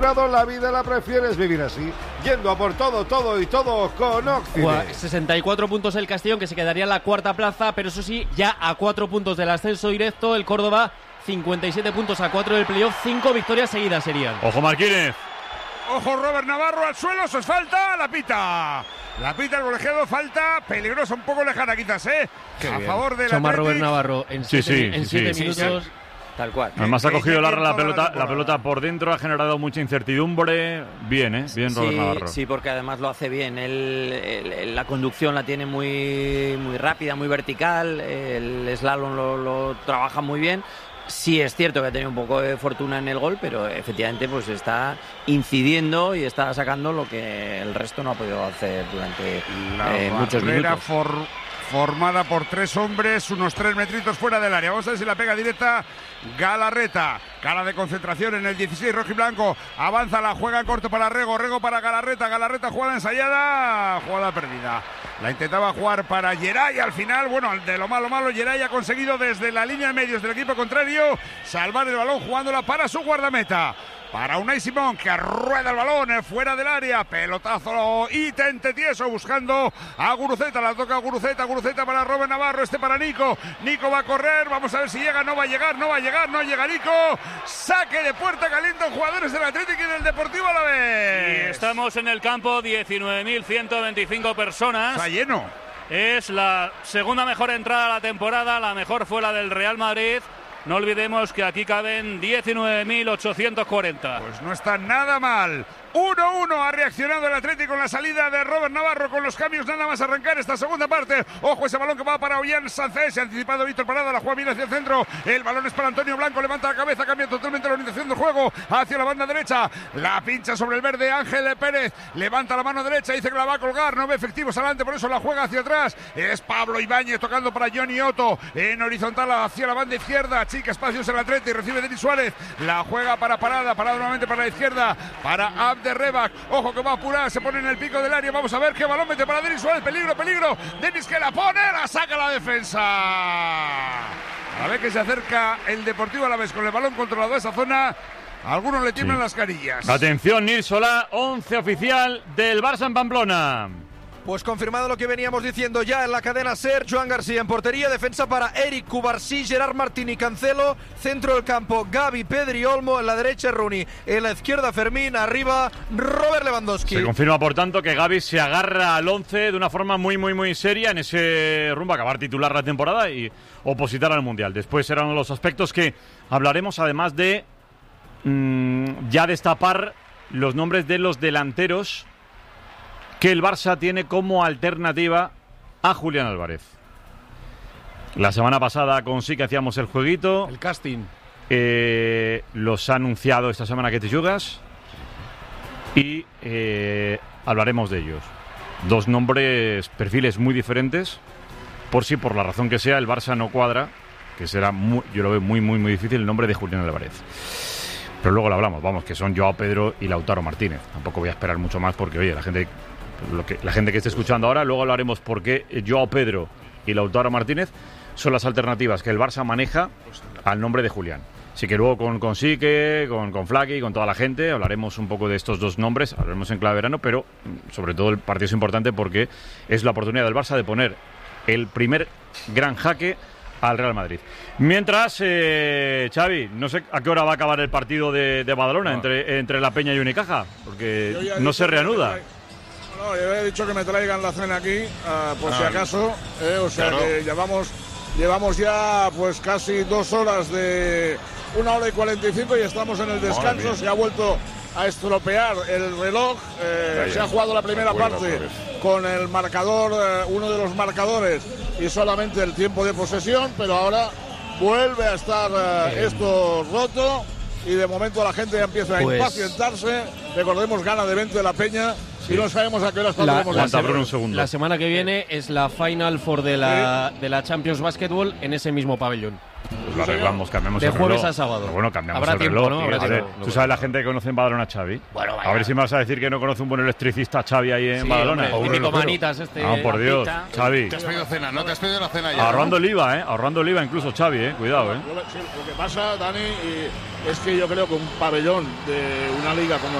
La vida la prefieres vivir así, yendo a por todo y todo con Occident. 64 puntos el Castellón, que se quedaría en la cuarta plaza, pero eso sí, ya a 4 puntos del ascenso directo. El Córdoba, 57 puntos a 4 del playoff, 5 victorias seguidas serían. Ojo Martínez. Ojo Robert Navarro al suelo, eso es falta, la pita el colegiado, falta peligrosa, un poco lejana quizás, a favor de la Robert Navarro en 7 minutos. Sí. Tal cual. Además ha cogido la pelota por dentro, ha generado mucha incertidumbre. Bien, bien Robert Navarro. Sí, porque además lo hace bien. La conducción la tiene muy, muy rápida, muy vertical. El slalom lo trabaja muy bien. Sí es cierto que ha tenido un poco de fortuna en el gol, pero efectivamente pues está incidiendo y está sacando lo que el resto no ha podido hacer durante muchos minutos. Formada por 3 hombres, unos 3 metritos fuera del área. Vamos a ver si la pega directa Galarreta. Cara de concentración en el 16 rojo y blanco. Avanza, la juega en corto para Rego para Galarreta. Galarreta, jugada ensayada, jugada perdida. La intentaba jugar para Geray. Al final, bueno, de lo malo, Geray ha conseguido desde la línea de medios del equipo contrario salvar el balón jugándola para su guardameta. Para Unai Simón, que rueda el balón fuera del área. Pelotazo y tente tieso buscando a Guruceta. La toca Guruceta para Robert Navarro. Para Nico. Nico va a correr. Vamos a ver si llega. No llega Nico. Saque de puerta caliente en jugadores del Atlético y del Deportivo Alavés. Y estamos en el campo, 19.125 personas. Está lleno. Es la segunda mejor entrada de la temporada. La mejor fue la del Real Madrid. No olvidemos que aquí caben 19.840. Pues no está nada mal. 1-1 ha reaccionado el Atlético con la salida de Robert Navarro, con los cambios nada más arrancar esta segunda parte. Ojo ese balón que va para Ollán Sánchez, se ha anticipado Víctor Parada, la juega bien hacia el centro, el balón es para Antonio Blanco, levanta la cabeza, cambia totalmente la orientación del juego hacia la banda derecha, la pincha sobre el verde Ángel Pérez, levanta la mano derecha, dice que la va a colgar, no ve efectivos adelante, por eso la juega hacia atrás, es Pablo Ibáñez tocando para Johnny Otto, en horizontal hacia la banda izquierda, chica espacios el Atlético y recibe Denis Suárez, la juega para Parada nuevamente para la izquierda, para de Rebac, ojo que va a apurar, se pone en el pico del área, vamos a ver qué balón mete para Denis Suárez, peligro, Denis que la pone, la saca la defensa. A ver que se acerca el Deportivo Alavés con el balón controlado a esa zona, algunos le tiemblan las carillas. Atención, Nils Solá, 11 oficial del Barça en Pamplona. Pues confirmado lo que veníamos diciendo ya en la cadena SER, Joan García en portería, defensa para Eric Cubarsí, Gerard Martín y Cancelo, centro del campo Gavi, Pedri, Olmo, en la derecha Rooney, en la izquierda Fermín, arriba Robert Lewandowski. Se confirma por tanto que Gavi se agarra al 11 de una forma muy seria en ese rumbo a acabar titular la temporada y opositar al Mundial. Después serán los aspectos que hablaremos, además de ya destapar los nombres de los delanteros que el Barça tiene como alternativa a Julián Álvarez. La semana pasada con sí que hacíamos el jueguito. El casting. Los ha anunciado esta semana que te jugas. Y hablaremos de ellos. 2 nombres, perfiles muy diferentes. Por si por la razón que sea el Barça no cuadra, que será yo lo veo muy difícil el nombre de Julián Álvarez. Pero luego lo hablamos, vamos, que son Joao Pedro y Lautaro Martínez. Tampoco voy a esperar mucho más porque, oye, la gente que esté escuchando ahora, luego hablaremos por qué Joao Pedro y Lautaro Martínez son las alternativas que el Barça maneja al nombre de Julián. Así que luego con Sique, con Flaky, con toda la gente, hablaremos un poco de estos 2 nombres, hablaremos en clave verano, pero sobre todo el partido es importante porque es la oportunidad del Barça de poner el primer gran jaque al Real Madrid. Mientras, Xavi, no sé a qué hora va a acabar el partido de Badalona entre La Peña y Unicaja, porque no se reanuda. No, yo he dicho que me traigan la cena aquí, por si acaso, o sea claro. Que llevamos ya pues casi 2 horas de 1 hora y 45 y estamos en el descanso, se ha vuelto a estropear el reloj, se ha jugado la primera parte con el marcador, uno de los marcadores y solamente el tiempo de posesión, pero ahora vuelve a estar esto roto y de momento la gente ya empieza a impacientarse, recordemos gana de 20 de La Peña. Y no sabemos a qué hora la semana que viene es la Final Four de la Champions Basketball en ese mismo pabellón. Pues lo arreglamos, cambiamos de el reloj. jueves a sábado. Pero bueno, cambiamos Habrá el tiempo, reloj. ¿no? tío. Habrá A ver, tiempo. ¿tú sabes la gente que conoce en Badalona a Xavi? Bueno, vaya. A ver si me vas a decir que no conoce un buen electricista Xavi ahí en Sí, Badalona. hombre, el típico manitas por Dios, artista. Xavi. Te has pedido cena, ¿no? Te has pedido la cena ya. Ahorrando el IVA, ahorrando el IVA incluso Xavi, cuidado, Sí, lo que pasa, Dani, es que yo creo que un pabellón de una liga como